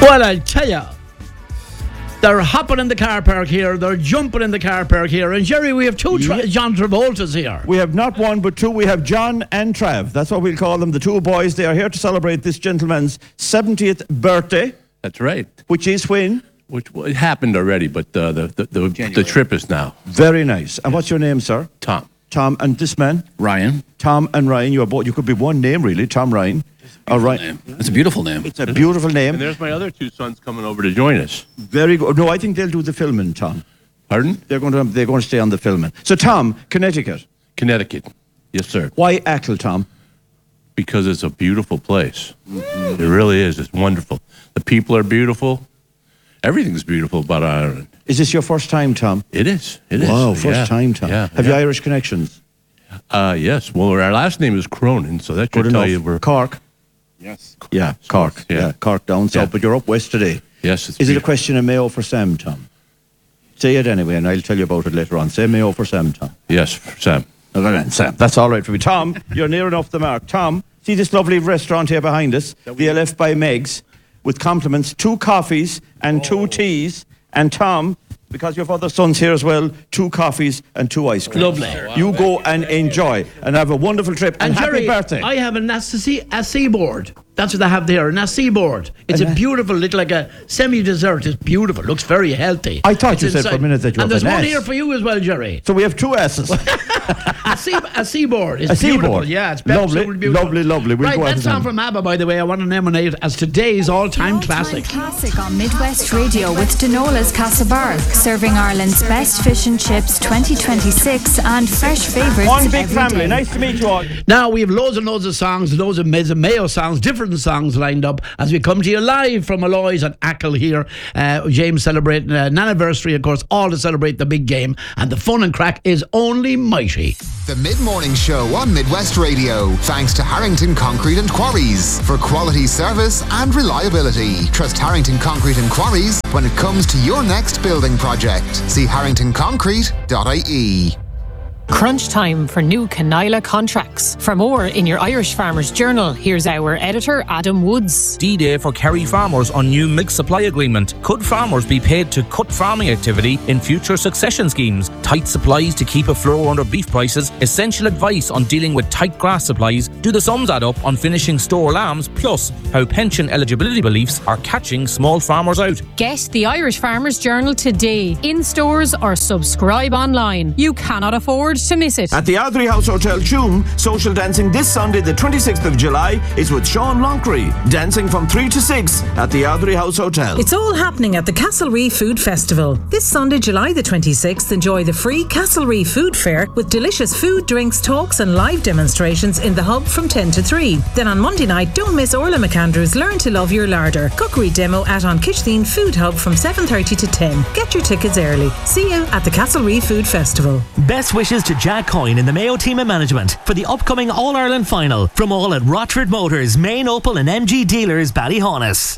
Well, I'll tell you, they're hopping in the car park here, they're jumping in the car park here, and Jerry, we have two John Travoltas here. We have not one but two. We have John and Trav. That's what we'll call them, the two boys. They are here to celebrate this gentleman's 70th birthday. That's right. Which is when? It happened already, but the trip is now. Very nice. And what's your name, sir? Tom. Tom, and this man? Ryan. Tom and Ryan. You are both. You could be one name, really. Tom Ryan. All right. It's a beautiful name. It's a beautiful name. And there's my other two sons coming over to join us. Very good. No, I think they'll do the filming, Tom. Pardon? They're going to stay on the filming. So, Tom, Connecticut. Connecticut. Yes, sir. Why Achill, Tom? Because it's a beautiful place. It really is. It's wonderful. The people are beautiful. Everything's beautiful about Ireland. Is this your first time, Tom? It is. Wow, first time, Tom. Yeah, Have you Irish connections? Yes. Well, our last name is Cronin, so that should tell you we're... Cork? Yes. Yeah, Cork. Yeah, Cork down south, but you're up west today. Yes, Is it a question of Mayo for Sam, Tom? Say it anyway, and I'll tell you about it later on. Say Mayo for Sam, Tom. Yes, Sam. Sam, that's all right for me. Tom, you're near enough the mark. Tom, see this lovely restaurant here behind us, the LF by Meg's, with compliments, 2 coffees and 2 teas. And Tom, because you have other sons here as well, 2 coffees and 2 ice creams. Lovely. You go and enjoy and have a wonderful trip. And Jerry, happy birthday. I have a seaboard. That's what I have there, a seaboard. It's a beautiful little, like a semi-dessert. It's beautiful. Looks very healthy. I thought you said for a minute that you and have there's an one ass. here for you as well, Jerry. So we have 2 asses. A seaboard. It's a beautiful. seaboard. Yeah, it's lovely, beautiful. lovely. We'll right, go that song from ABBA, by the way, I want to nominate as today's all-time classic. Classic on Midwest Radio with Denola's Castlebar, serving Ireland's best fish and chips 2026 and fresh favourites. One big every family. day. Nice to meet you all. Now, we have loads and loads of songs, loads of Mayo songs, different songs lined up as we come to you live from Alloy's at Achill here. James celebrating an anniversary, of course, all to celebrate the big game, and the fun and crack is only mighty. The Mid-Morning Show on Midwest Radio, thanks to Harrington Concrete and Quarries for quality service and reliability. Trust Harrington Concrete and Quarries when it comes to your next building project. See harringtonconcrete.ie. Crunch time for new Canila contracts. For more in your Irish Farmers Journal, here's our editor, Adam Woods. D-Day for Kerry farmers on new milk supply agreement. Could farmers be paid to cut farming activity in future succession schemes? Tight supplies to keep a floor under beef prices. Essential advice on dealing with tight grass supplies. Do the sums add up on finishing store lambs? Plus, how pension eligibility beliefs are catching small farmers out. Get the Irish Farmers Journal today, in stores or subscribe online. You cannot afford to miss it. At the Ardrey House Hotel, Tuam, social dancing this Sunday, the 26th of July, is with Sean Lonckery. Dancing from 3 to 6 at the Ardrey House Hotel. It's all happening at the Castlereagh Food Festival. This Sunday, July the 26th, enjoy the free Castlereagh Food Fair with delicious food, drinks, talks and live demonstrations in the hub from 10 to 3. Then on Monday night, don't miss Orla McAndrews' Learn to Love Your Larder cookery demo at An Kitchleen Food Hub from 7:30 to 10. Get your tickets early. See you at the Castlereagh Food Festival. Best wishes to Jack Coyne in the Mayo team of management for the upcoming All-Ireland final from all at Rochford Motors, Main Opel and MG dealers Ballyhonus.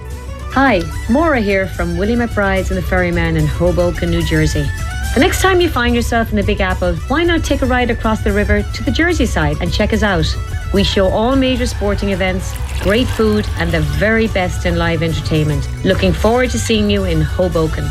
Hi, Maura here from Willie McBride's and the Ferryman in Hoboken, New Jersey. The next time you find yourself in the Big Apple, why not take a ride across the river to the Jersey side and check us out? We show all major sporting events, great food and the very best in live entertainment. Looking forward to seeing you in Hoboken.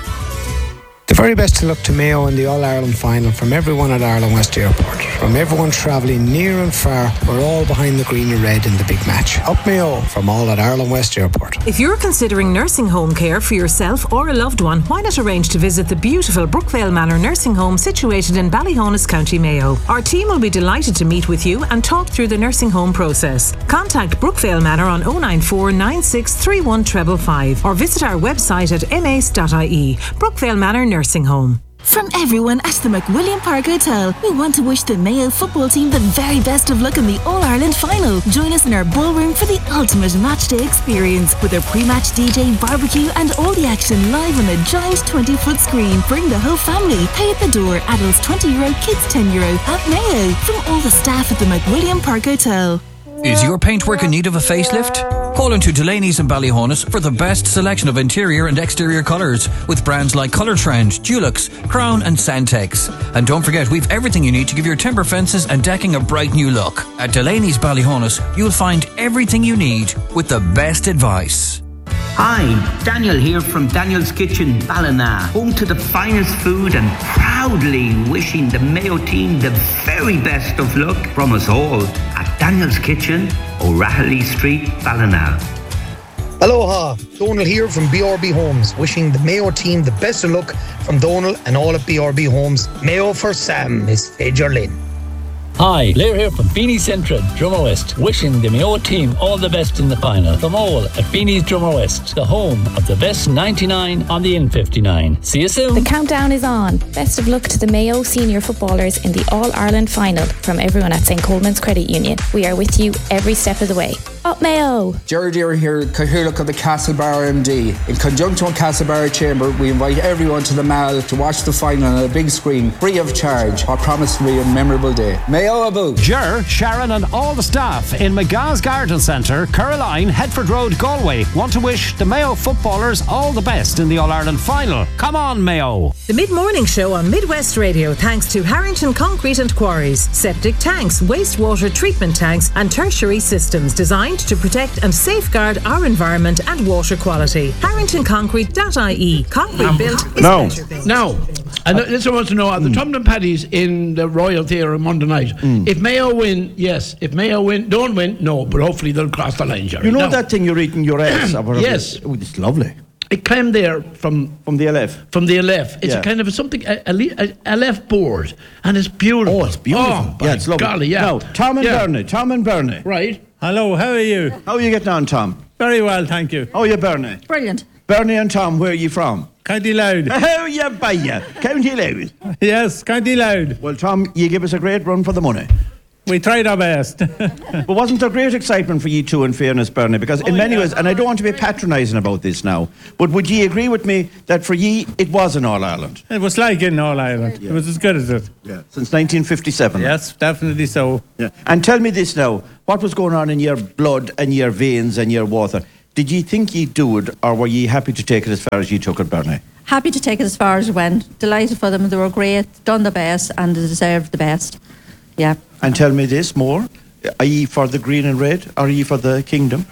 The very best to look to Mayo in the All-Ireland final from everyone at Ireland West Airport. From everyone travelling near and far, we're all behind the green and red in the big match. Up Mayo from all at Ireland West Airport. If you're considering nursing home care for yourself or a loved one, why not arrange to visit the beautiful Brookvale Manor Nursing Home situated in Ballyhonus, County Mayo. Our team will be delighted to meet with you and talk through the nursing home process. Contact Brookvale Manor on 094 9631 555 or visit our website at mace.ie. Brookvale Manor Nursing Home. From everyone at the McWilliam Park Hotel, we want to wish the Mayo football team the very best of luck in the All-Ireland final. Join us in our ballroom for the ultimate matchday experience with a pre-match DJ, barbecue and all the action live on a giant 20-foot screen. Bring the whole family. Pay at the door. Adults €20, kids €10 at Mayo. From all the staff at the McWilliam Park Hotel. Is your paintwork in need of a facelift? Call into Delaney's and Ballyhonus for the best selection of interior and exterior colours with brands like Colour Trend, Dulux, Crown and Santex. And don't forget, we've everything you need to give your timber fences and decking a bright new look. At Delaney's Ballyhonus, you'll find everything you need with the best advice. Hi, Daniel here from Daniel's Kitchen, Ballina, home to the finest food and proudly wishing the Mayo team the very best of luck from us all at Daniel's Kitchen, O'Rahilly Street, Ballina. Aloha, Donal here from BRB Homes, wishing the Mayo team the best of luck from Donal and all at BRB Homes. Mayo for Sam is Fager Lynn. Hi, Blair here from Beanie's Central, Drummer West, wishing the Mayo team all the best in the final. From all at Beanie's Drummer West, the home of the best 99 on the N59. See you soon. The countdown is on. Best of luck to the Mayo senior footballers in the All-Ireland final from everyone at St. Coleman's Credit Union. We are with you every step of the way. Up Mayo! Jerry Deere here, Cathaoirleach of the Castlebar MD. In conjunction with Castlebar Chamber, we invite everyone to the Mall to watch the final on a big screen, free of charge. I promise to be a memorable day. Mayo about. Ger, Sharon and all the staff in McGah's Garden Centre, Caroline, Headford Road, Galway want to wish the Mayo footballers all the best in the All-Ireland final. Come on, Mayo! The mid-morning show on Midwest Radio thanks to Harrington Concrete and Quarries. Septic tanks, wastewater treatment tanks and tertiary systems designed to protect and safeguard our environment and water quality. HarringtonConcrete.ie. Concrete built is better built. Now, and this I want to know, are the Tumbling Paddies in the Royal Theatre on Monday night? If Mayo win, yes. If Mayo don't win, no. But hopefully they'll cross the line, Jerry. You know that thing you're eating your ass? Yes. Oh, it's lovely. It came there from the LF. From the LF. It's a kind of something, a LF board. And it's beautiful. Oh, it's beautiful. Oh, yeah, it's lovely. Golly, yeah. Now, Tom and Bernie. Right. Hello, how are you? How are you getting on, Tom? Very well, thank you. How are you, Bernie? Brilliant. Bernie and Tom, where are you from? County Loud. How you buy ya? County Loud. Yes, County Loud. Well, Tom, you give us a great run for the money. We tried our best. But wasn't there great excitement for you two, in fairness, Bernie? Because in many ways, and I don't want to be patronising about this now, but would you agree with me that for ye, it was in All-Ireland? It was like in All-Ireland. Yeah. It was as good as it. Yeah. Since 1957. Yes, definitely so. Yeah. And tell me this now, what was going on in your blood and your veins and your water? Did you think you'd do it, or were you happy to take it as far as you took it, Bernie? Happy to take it as far as it went. Delighted for them. They were great, done the best, and they deserved the best. Yeah. And tell me this more. Are you for the green and red, or are you for the kingdom?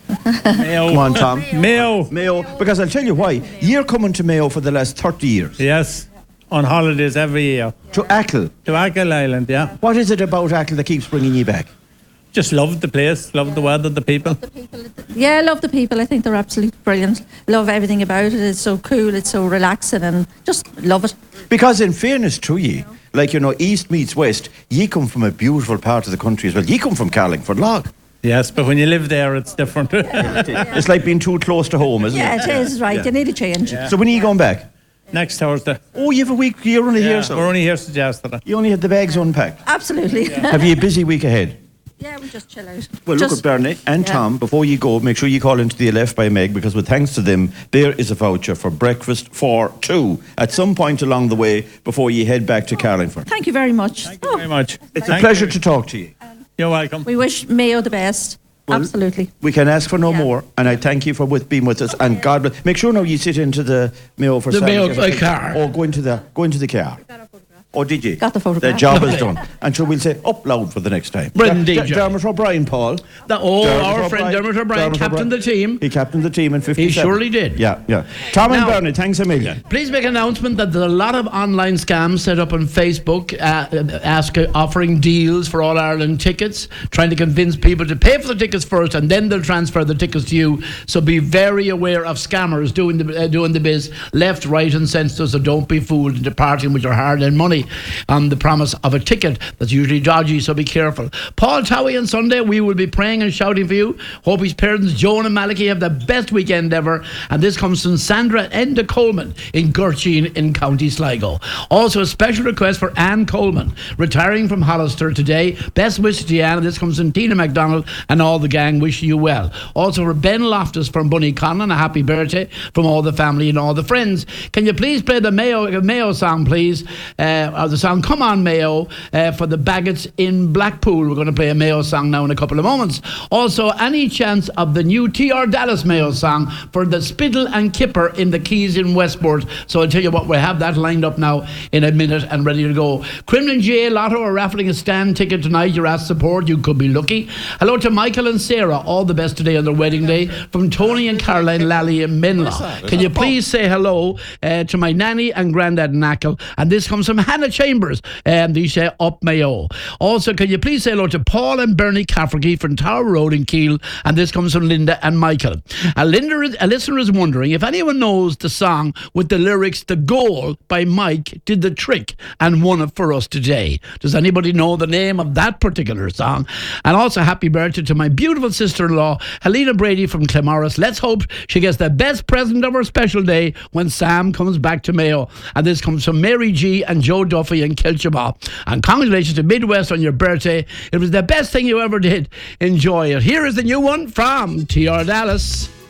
Mayo. Come on, Tom. Mayo. Because I'll tell you why. You're coming to Mayo for the last 30 years. Yes. On holidays every year. To Achill? To Achill Island, yeah. What is it about Achill that keeps bringing you back? Just love the place, love the weather, the people. Yeah, love the people. I think they're absolutely brilliant. Love everything about it. It's so cool, it's so relaxing, and just love it. Because in fairness to you, like, you know, East meets West, you come from a beautiful part of the country as well. You come from Carlingford Lough. Yes, but when you live there, it's different. It's like being too close to home, isn't it? Yeah, it is, right. Yeah. You need a change. Yeah. So when are you going back? Next Thursday. Oh, you have a week. You're only here, so? We're only here since yesterday. You only had the bags unpacked? Absolutely. Yeah. Have you a busy week ahead? Yeah, we just chill out. Well, look at Bernie and Tom. Before you go, make sure you call into the LF by Meg, because with thanks to them, there is a voucher for breakfast for two at some point along the way before you head back to Carlingford. Thank you very much. Thank you very much. It's a pleasure to talk to you. You're welcome. We wish Mayo the best. Well, absolutely. We can ask for no more, and I thank you for being with us. And God bless. Make sure now you sit into the Mayo for the Mayo car. Or go into the car. Oh, did you? Got the photograph. The job is done. And so we'll say up loud for the next time. Brendan Dermot O'Brien, Paul. Our friend Dermot O'Brien captained the team. He captained the team in 57. He surely did. Yeah. Tom and Bernie, thanks a million. Please make an announcement that there's a lot of online scams set up on Facebook, offering deals for All Ireland tickets, trying to convince people to pay for the tickets first, and then they'll transfer the tickets to you. So be very aware of scammers doing the biz left, right, and centre. So don't be fooled into parting with your hard-earned money on the promise of a ticket that's usually dodgy, so be careful. Paul Towie on Sunday, we will be praying and shouting for you. Hope his parents Joan and Malachy have the best weekend ever. And this comes from Sandra Enda Coleman in Gurcheen in County Sligo. Also a special request for Anne Coleman, retiring from Hollister today. Best wishes to Anne. This comes from Tina MacDonald and all the gang wishing you well. Also for Ben Loftus from Bunny Conlon, a happy birthday from all the family and all the friends. Can you please play the Mayo song, please? the song Come On Mayo for the Baggots in Blackpool. We're going to play a Mayo song now in a couple of moments. Also, any chance of the new T.R. Dallas Mayo song for the Spittle and Kipper in the Keys in Westport. So I'll tell you what, we have that lined up now in a minute and ready to go. Cremlin GA Lotto are raffling a stand ticket tonight. You're asked support. You could be lucky. Hello to Michael and Sarah. All the best today on their wedding day from Tony and Caroline Lally in Menla. Can you please say hello to my nanny and granddad in Ackle? And this comes from Hannah Chambers. And they say up Mayo. Also, can you please say hello to Paul and Bernie Cafferty from Tower Road in Keele? And this comes from Linda and Michael. A listener is wondering if anyone knows the song with the lyrics "The Goal" by Mike did the trick and won it for us today. Does anybody know the name of that particular song? And also happy birthday to my beautiful sister-in-law Helena Brady from Clamorris. Let's hope she gets the best present of her special day when Sam comes back to Mayo. And this comes from Mary G and Joe Duffy in Kilchaba. And congratulations to Midwest on your birthday. It was the best thing you ever did. Enjoy it. Here is the new one from T.R. Dallas.